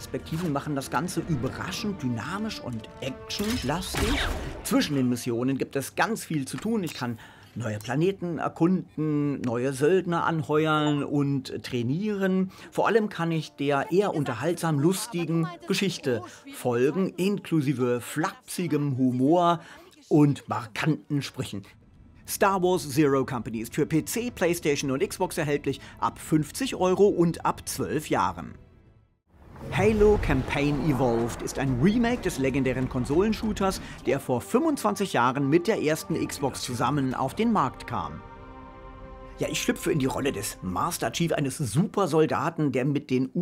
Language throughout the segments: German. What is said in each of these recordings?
Perspektiven machen das Ganze überraschend dynamisch und actionlastig. Zwischen den Missionen gibt es ganz viel zu tun. Ich kann neue Planeten erkunden, neue Söldner anheuern und trainieren. Vor allem kann ich der eher unterhaltsam lustigen Geschichte folgen, inklusive flapsigem Humor und markanten Sprüchen. Star Wars Zero Company ist für PC, PlayStation und Xbox erhältlich ab 50 € und ab 12 Jahren. Halo Campaign Evolved ist ein Remake des legendären Konsolenshooters, der vor 25 Jahren mit der ersten Xbox zusammen auf den Markt kam. Ja, ich schlüpfe in die Rolle des Master Chief, eines Supersoldaten, der mit den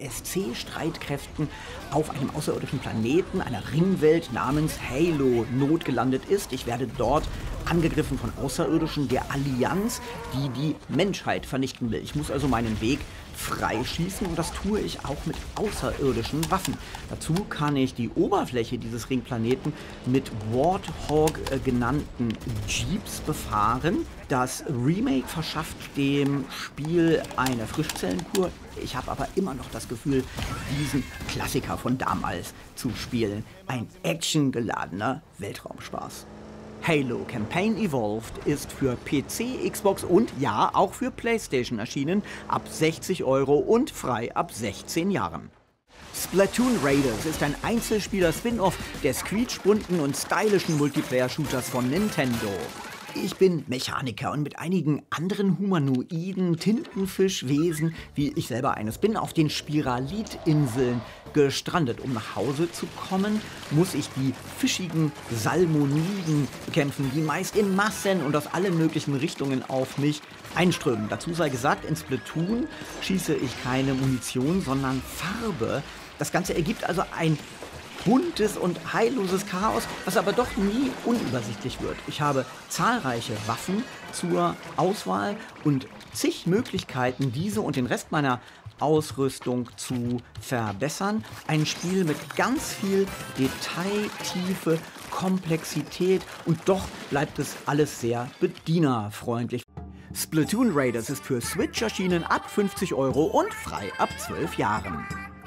UNSC-Streitkräften auf einem außerirdischen Planeten, einer Ringwelt namens Halo, notgelandet ist. Ich werde dort angegriffen von Außerirdischen der Allianz, die die Menschheit vernichten will. Ich muss also meinen Weg freischießen und das tue ich auch mit außerirdischen Waffen. Dazu kann ich die Oberfläche dieses Ringplaneten mit Warthog genannten Jeeps befahren. Das Remake verschafft dem Spiel eine Frischzellenkur. Ich habe aber immer noch das Gefühl, diesen Klassiker von damals zu spielen. Ein actiongeladener Weltraumspaß. Halo Campaign Evolved ist für PC, Xbox und ja, auch für PlayStation erschienen, ab 60 € und frei ab 16 Jahren. Splatoon Raiders ist ein Einzelspieler-Spin-Off des quietschbunten und stylischen Multiplayer-Shooters von Nintendo. Ich bin Mechaniker und mit einigen anderen humanoiden Tintenfischwesen, wie ich selber eines bin, auf den Spiralit-Inseln gestrandet. Um nach Hause zu kommen, muss ich die fischigen Salmoniden bekämpfen, die meist in Massen und aus allen möglichen Richtungen auf mich einströmen. Dazu sei gesagt, in Splatoon schieße ich keine Munition, sondern Farbe. Das Ganze ergibt also ein buntes und heilloses Chaos, was aber doch nie unübersichtlich wird. Ich habe zahlreiche Waffen zur Auswahl und zig Möglichkeiten, diese und den Rest meiner Ausrüstung zu verbessern. Ein Spiel mit ganz viel Detail, Tiefe, Komplexität und doch bleibt es alles sehr bedienerfreundlich. Splatoon Raiders ist für Switch erschienen ab 50 € und frei ab 12 Jahren.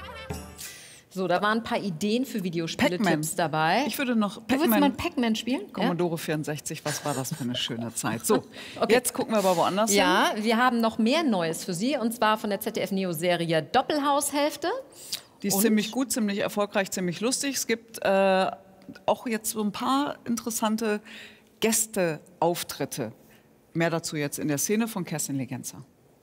So, da waren ein paar Ideen für Videospiele-Tipps dabei. Ich würde noch Du willst mal Pac-Man spielen? Commodore 64, was war das für eine schöne Zeit. So, okay. Jetzt gucken wir aber woanders hin. Ja, wir haben noch mehr Neues für Sie, und zwar von der ZDF-Neo-Serie Doppelhaushälfte. Die ist ziemlich gut, ziemlich erfolgreich, ziemlich lustig. Es gibt auch jetzt so ein paar interessante Gästeauftritte. Mehr dazu jetzt in der Szene von Kerstin Legenza.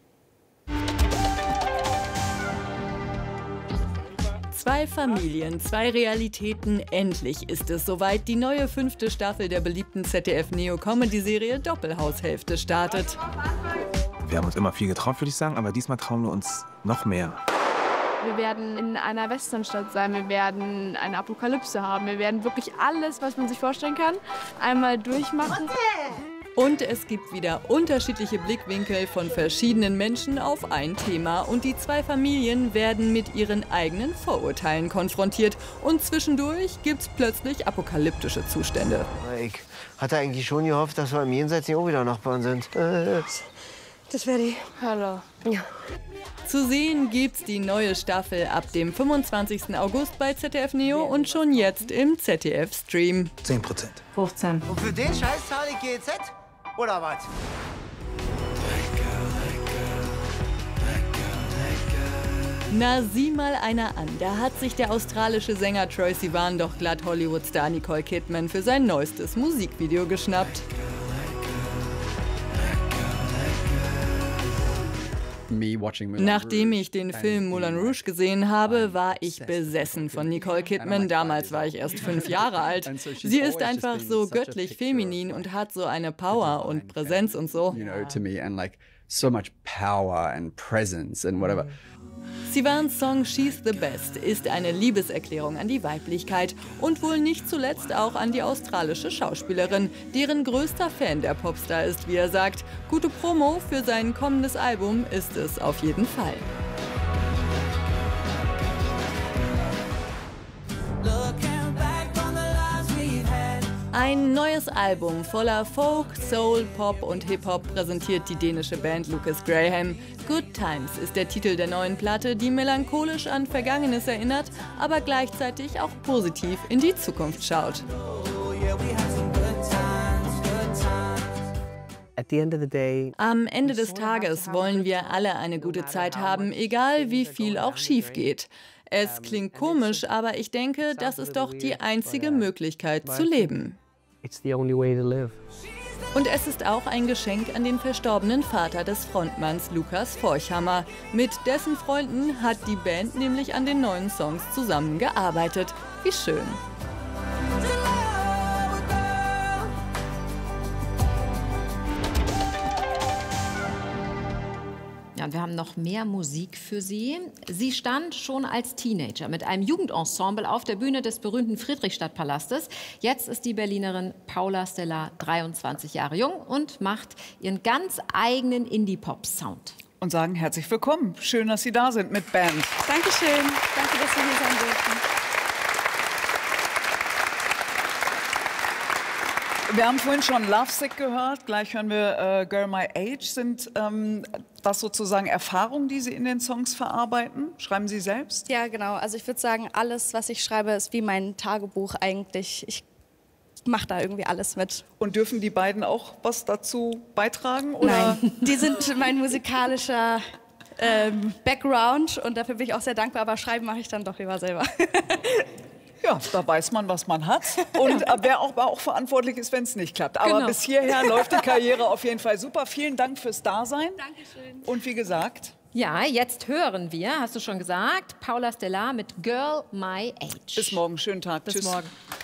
Zwei Familien, zwei Realitäten. Endlich ist es soweit. Die neue 5. Staffel der beliebten ZDF-Neo-Comedy-Serie Doppelhaushälfte startet. Wir haben uns immer viel getraut, würde ich sagen, aber diesmal trauen wir uns noch mehr. Wir werden in einer Westernstadt sein, wir werden eine Apokalypse haben, wir werden wirklich alles, was man sich vorstellen kann, einmal durchmachen. Und es gibt wieder unterschiedliche Blickwinkel von verschiedenen Menschen auf ein Thema. Und die zwei Familien werden mit ihren eigenen Vorurteilen konfrontiert. Und zwischendurch gibt's plötzlich apokalyptische Zustände. Ich hatte eigentlich schon gehofft, dass wir im Jenseits nicht auch wieder Nachbarn sind. Das wäre die Hölle. Ja. Zu sehen gibt's die neue Staffel ab dem 25. August bei ZDF Neo und schon jetzt im ZDF-Stream. 10%. 15. Und für den Scheiß zahle ich GEZ? Oder was? Na, sieh mal einer an. Da hat sich der australische Sänger Troye Sivan doch glatt Hollywood-Star Nicole Kidman für sein neuestes Musikvideo geschnappt. Nachdem ich den Film Moulin Rouge gesehen habe, war ich besessen von Nicole Kidman. Damals war ich erst 5 Jahre alt. Sie ist einfach so göttlich feminin und hat so eine Power und Präsenz und so. Sivans Song She's the Best ist eine Liebeserklärung an die Weiblichkeit und wohl nicht zuletzt auch an die australische Schauspielerin, deren größter Fan der Popstar ist, wie er sagt. Gute Promo für sein kommendes Album ist es auf jeden Fall. Ein neues Album voller Folk, Soul, Pop und Hip-Hop präsentiert die dänische Band Lucas Graham. Good Times ist der Titel der neuen Platte, die melancholisch an Vergangenes erinnert, aber gleichzeitig auch positiv in die Zukunft schaut. Am Ende des Tages wollen wir alle eine gute Zeit haben, egal wie viel auch schief geht. Es klingt komisch, aber ich denke, das ist doch die einzige Möglichkeit zu leben. Und es ist auch ein Geschenk an den verstorbenen Vater des Frontmanns Lukas Forchhammer. Mit dessen Freunden hat die Band nämlich an den neuen Songs zusammengearbeitet. Wie schön. Ja, und wir haben noch mehr Musik für Sie. Sie stand schon als Teenager mit einem Jugendensemble auf der Bühne des berühmten Friedrichstadtpalastes. Jetzt ist die Berlinerin Paula Stellar 23 Jahre jung und macht ihren ganz eigenen Indie-Pop-Sound. Und sagen herzlich willkommen. Schön, dass Sie da sind mit Band. Dankeschön. Danke, dass wir hier sein dürfen. Wir haben vorhin schon Lovesick gehört, gleich hören wir Girl My Age. Sind das sozusagen Erfahrungen, die Sie in den Songs verarbeiten? Schreiben Sie selbst? Ja, genau. Also ich würde sagen, alles, was ich schreibe, ist wie mein Tagebuch eigentlich. Ich mache da irgendwie alles mit. Und dürfen die beiden auch was dazu beitragen? Oder? Nein, die sind mein musikalischer Background und dafür bin ich auch sehr dankbar, aber schreiben mache ich dann doch lieber selber. Ja, da weiß man, was man hat und wer auch verantwortlich ist, wenn es nicht klappt. Aber bis hierher läuft die Karriere auf jeden Fall super. Vielen Dank fürs Dasein. Dankeschön. Und wie gesagt... Ja, jetzt hören wir, hast du schon gesagt, Paula Stellar mit Girl My Age. Bis morgen, schönen Tag. Bis Tschüss. morgen.